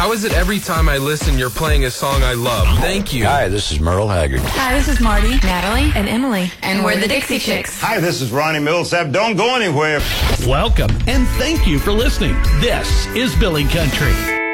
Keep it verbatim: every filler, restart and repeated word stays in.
How is it every time I listen, you're playing a song I love? Thank you. Hi, this is Merle Haggard. Hi, this is Marty, Natalie, and Emily. And we're the Dixie Chicks. Hi, this is Ronnie Millsap. Don't go anywhere. Welcome, and thank you for listening. This is Billy Country.